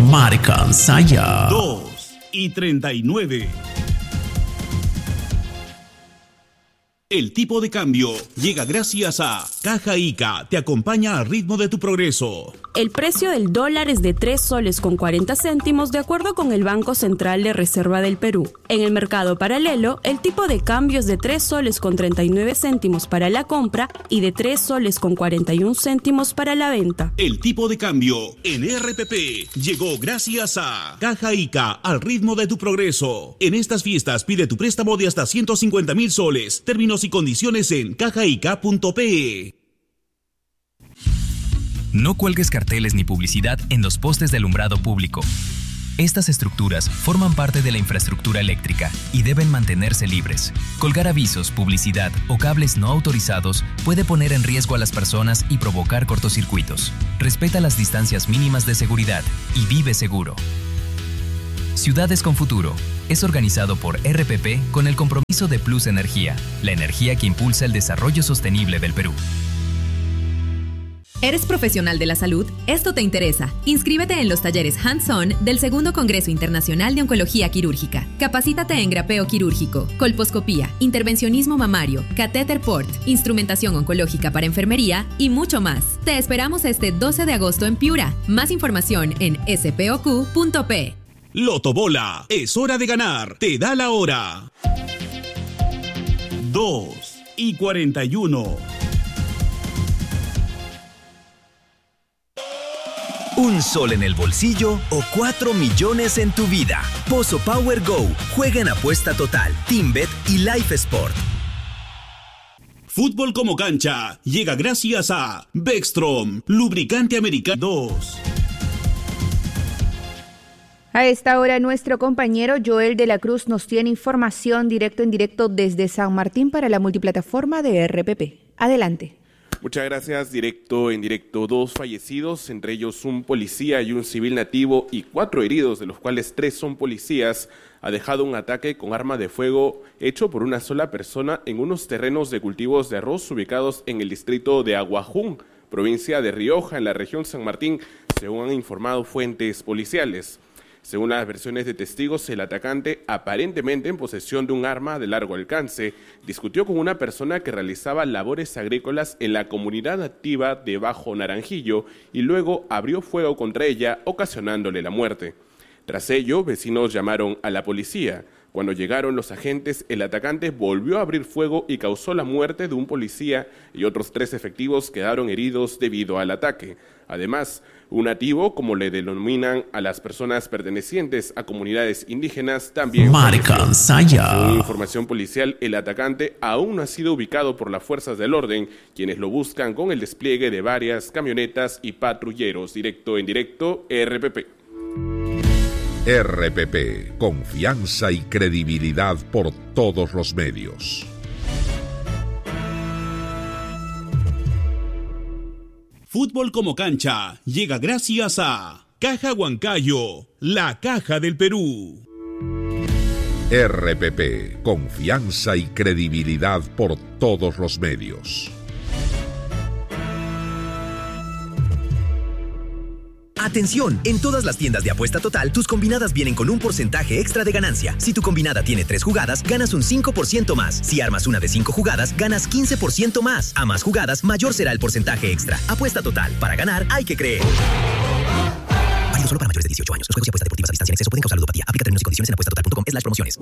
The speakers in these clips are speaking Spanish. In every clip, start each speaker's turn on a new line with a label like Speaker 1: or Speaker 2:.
Speaker 1: Marca Saya.
Speaker 2: 2:39. El tipo de cambio llega gracias a Caja Ica, te acompaña al ritmo de tu progreso.
Speaker 3: El precio del dólar es de 3 soles con 40 céntimos de acuerdo con el Banco Central de Reserva del Perú. En el mercado paralelo, el tipo de cambio es de 3 soles con 39 céntimos para la compra y de 3 soles con 41 céntimos para la venta.
Speaker 2: El tipo de cambio en RPP llegó gracias a Caja Ica, al ritmo de tu progreso. En estas fiestas pide tu préstamo de hasta 150,000 soles. Términos y condiciones en cajaica.pe.
Speaker 4: No cuelgues carteles ni publicidad en los postes de alumbrado público. Estas estructuras forman parte de la infraestructura eléctrica y deben mantenerse libres. Colgar avisos, publicidad o cables no autorizados puede poner en riesgo a las personas y provocar cortocircuitos. Respeta las distancias mínimas de seguridad y vive seguro. Ciudades con Futuro es organizado por RPP con el compromiso de Plus Energía, la energía que impulsa el desarrollo sostenible del Perú.
Speaker 5: ¿Eres profesional de la salud? Esto te interesa. Inscríbete en los talleres Hands-On del Segundo Congreso Internacional de Oncología Quirúrgica. Capacítate en grapeo quirúrgico, colposcopía, intervencionismo mamario, catéter port, instrumentación oncológica para enfermería y mucho más. Te esperamos este 12 de agosto en Piura. Más información en spoq.p.
Speaker 2: Loto Bola, es hora de ganar. Te da la hora. 2:41.
Speaker 6: ¿Un sol en el bolsillo o 4 millones en tu vida? Pozo Power Go. Juega en apuesta total, TeamBet y Life Sport.
Speaker 2: Fútbol como cancha llega gracias a Bextrom, lubricante americano. 2.
Speaker 7: A esta hora nuestro compañero Joel de la Cruz nos tiene información directo en directo desde San Martín para la multiplataforma de RPP. Adelante.
Speaker 8: Muchas gracias. Directo en directo, 2 fallecidos, entre ellos un policía y un civil nativo, y 4 heridos, de los cuales 3 son policías, ha dejado un ataque con arma de fuego hecho por una sola persona en unos terrenos de cultivos de arroz ubicados en el distrito de Aguajún, provincia de Rioja, en la región San Martín, según han informado fuentes policiales. Según las versiones de testigos, el atacante, aparentemente en posesión de un arma de largo alcance, discutió con una persona que realizaba labores agrícolas en la comunidad nativa de Bajo Naranjillo y luego abrió fuego contra ella, ocasionándole la muerte. Tras ello, vecinos llamaron a la policía. Cuando llegaron los agentes, el atacante volvió a abrir fuego y causó la muerte de un policía, y otros 3 efectivos quedaron heridos debido al ataque. Además, un nativo, como le denominan a las personas pertenecientes a comunidades indígenas, también
Speaker 1: Marca Saya.
Speaker 8: Según información policial, el atacante aún no ha sido ubicado por las fuerzas del orden, quienes lo buscan con el despliegue de varias camionetas y patrulleros. Directo en directo, RPP.
Speaker 9: RPP, confianza y credibilidad por todos los medios.
Speaker 2: Fútbol como cancha llega gracias a Caja Huancayo, la caja del Perú.
Speaker 9: RPP, confianza y credibilidad por todos los medios.
Speaker 6: Atención, en todas las tiendas de apuesta total, tus combinadas vienen con un porcentaje extra de ganancia. Si tu combinada tiene 3 jugadas, ganas un 5% más. Si armas una de 5 jugadas, ganas 15% más. A más jugadas, mayor será el porcentaje extra. Apuesta total. Para ganar, hay que creer. Válido solo para mayores de 18 años. Los juegos y apuestas deportivas a distancia en exceso pueden causar ludopatía. Aplica términos y condiciones en apuestatotal.com/promociones.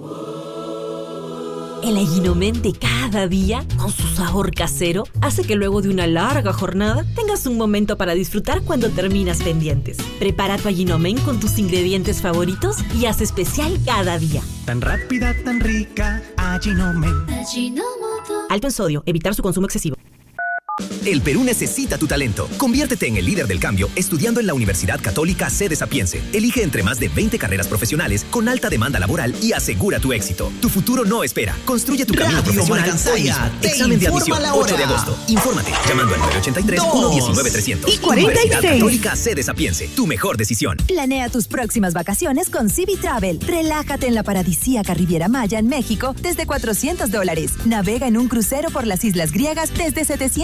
Speaker 10: El Aguinomen cada día, con su sabor casero, hace que luego de una larga jornada tengas un momento para disfrutar cuando terminas pendientes. Prepara tu Aguinomen con tus ingredientes favoritos y haz especial cada día.
Speaker 11: Tan rápida, tan rica, Aguinomen.
Speaker 10: Alto en sodio, evitar su consumo excesivo.
Speaker 6: El Perú necesita tu talento. Conviértete en el líder del cambio estudiando en la Universidad Católica Sede Sapiense. Elige entre más de 20 carreras profesionales con alta demanda laboral y asegura tu éxito. Tu futuro no espera. Construye tu camino profesional hoy mismo. Examen de admisión, 8 de agosto. Infórmate llamando al 983-119-300.
Speaker 12: Y 46.
Speaker 6: Universidad Católica Sede Sapiense. Tu mejor decisión.
Speaker 12: Planea tus próximas vacaciones con Civi Travel. Relájate en la paradisíaca Riviera Maya en México desde $400. Navega en un crucero por las islas griegas desde $750.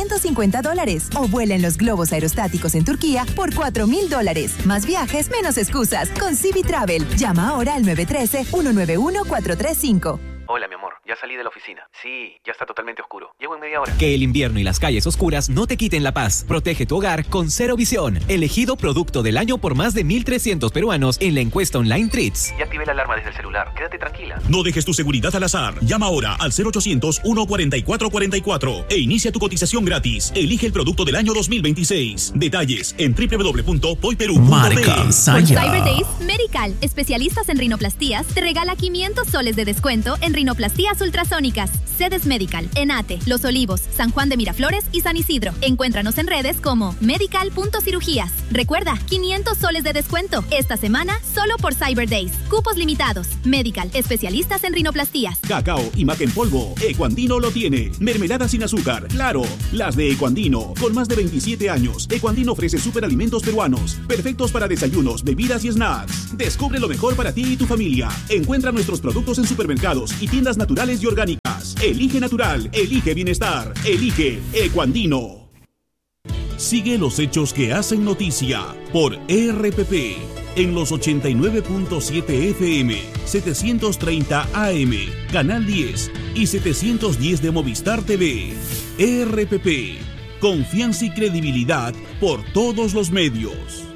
Speaker 12: $50. O vuela en los globos aerostáticos en Turquía por $4,000. Más viajes, menos excusas. Con Civi Travel. Llama ahora al 913-191-435.
Speaker 13: Hola, mi amor. Ya salí de la oficina. Sí, ya está totalmente oscuro. Llego en media hora.
Speaker 14: Que el invierno y las calles oscuras no te quiten la paz. Protege tu hogar con Cero Visión. Elegido producto del año por más de 1,300 peruanos en la encuesta online Treats.
Speaker 13: Ya activé la alarma desde el celular. Quédate tranquila.
Speaker 2: No dejes tu seguridad al azar. Llama ahora al 0800-144-44 e inicia tu cotización gratis. Elige el producto del año 2026. Detalles en www.poiperú.pe.
Speaker 1: Marca Saya.
Speaker 15: Cyber Days, Medical, especialistas en rinoplastías, te regala 500 soles de descuento en rinoplastías ultrasónicas. Sedes Medical, Enate, Los Olivos, San Juan de Miraflores y San Isidro. Encuéntranos en redes como medical.cirugías. Recuerda, 500 soles de descuento. Esta semana, solo por Cyber Days. Cupos limitados. Medical, especialistas en rinoplastías.
Speaker 2: Cacao y maca en polvo. Ecuandino lo tiene. Mermelada sin azúcar. Claro, las de Ecuandino. Con más de 27 años, Ecuandino ofrece superalimentos peruanos. Perfectos para desayunos, bebidas y snacks. Descubre lo mejor para ti y tu familia. Encuentra nuestros productos en supermercados y tiendas naturales y orgánicas. Elige natural, elige bienestar, elige Ecuandino. Sigue los hechos que hacen noticia por RPP en los 89.7 FM, 730 AM, Canal 10 y 710 de Movistar TV. RPP, confianza y credibilidad por todos los medios.